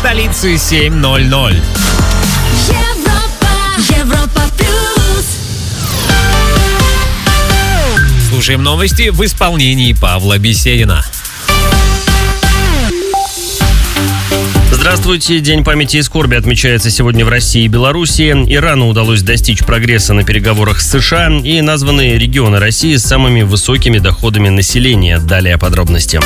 столицы 7:00. Европа плюс. Слушаем новости в исполнении Павла Беседина. Здравствуйте. День памяти и скорби отмечается сегодня в России и Беларуси. Ирану удалось достичь прогресса на переговорах с США и названы регионы России с самыми высокими доходами населения. Далее подробности.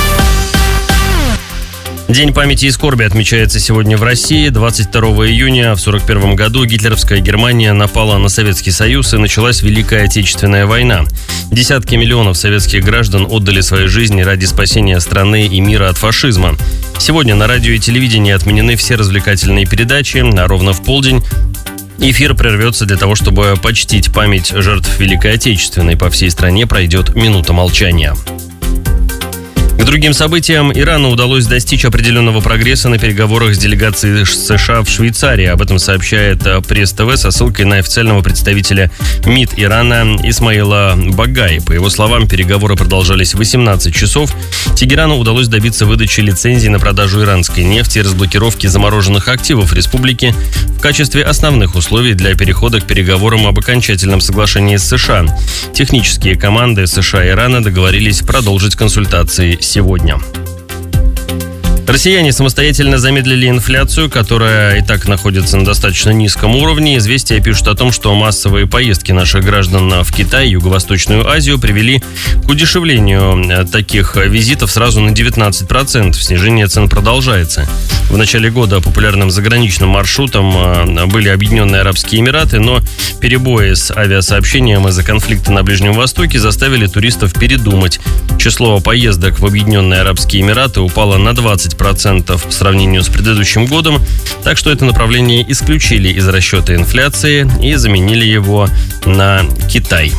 День памяти и скорби отмечается сегодня в России. 22 июня в 1941 году гитлеровская Германия напала на Советский Союз и началась Великая Отечественная война. Десятки миллионов советских граждан отдали свои жизни ради спасения страны и мира от фашизма. Сегодня на радио и телевидении отменены все развлекательные передачи, а ровно в полдень эфир прервется для того, чтобы почтить память жертв Великой Отечественной. По всей стране пройдет минута молчания. К другим событиям, Ирану удалось достичь определенного прогресса на переговорах с делегацией США в Швейцарии. Об этом сообщает Пресс-ТВ со ссылкой на официального представителя МИД Ирана Исмаила Багаи. По его словам, переговоры продолжались 18 часов. Тегерану удалось добиться выдачи лицензий на продажу иранской нефти и разблокировки замороженных активов республики в качестве основных условий для перехода к переговорам об окончательном соглашении с США. Технические команды США и Ирана договорились продолжить консультации сегодня. Россияне самостоятельно замедлили инфляцию, которая и так находится на достаточно низком уровне. Известия пишут о том, что массовые поездки наших граждан в Китай и Юго-Восточную Азию привели к удешевлению таких визитов сразу на 19%. Снижение цен продолжается. В начале года популярным заграничным маршрутом были Объединенные Арабские Эмираты, но перебои с авиасообщением из-за конфликта на Ближнем Востоке заставили туристов передумать. Число поездок в Объединенные Арабские Эмираты упало на 20% по сравнению с предыдущим годом, так что это направление исключили из расчета инфляции и заменили его на Китай.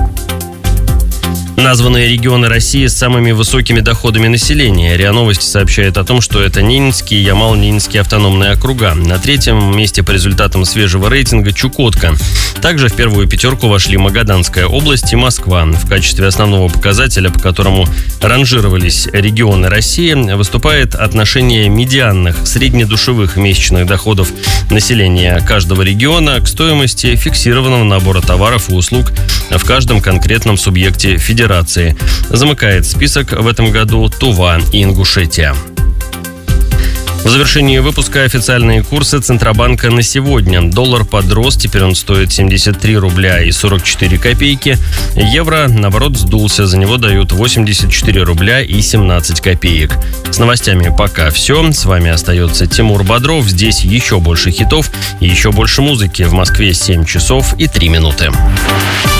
Названные регионы России с самыми высокими доходами населения. РИА Новости сообщает о том, что это Ненецкий и Ямал-Ненецкий автономные округа. На третьем месте по результатам свежего рейтинга Чукотка. Также в первую пятерку вошли Магаданская область и Москва. В качестве основного показателя, по которому ранжировались регионы России, выступает отношение медианных среднедушевых месячных доходов населения каждого региона к стоимости фиксированного набора товаров и услуг в каждом конкретном субъекте федерации. Замыкает список в этом году Тува и Ингушетия. В завершении выпуска официальные курсы Центробанка на сегодня. Доллар подрос, теперь он стоит 73 рубля и 44 копейки. Евро, наоборот, сдулся, за него дают 84 рубля и 17 копеек. С новостями пока все. С вами остается Тимур Бодров. Здесь еще больше хитов и еще больше музыки. В Москве 7 часов и 3 минуты.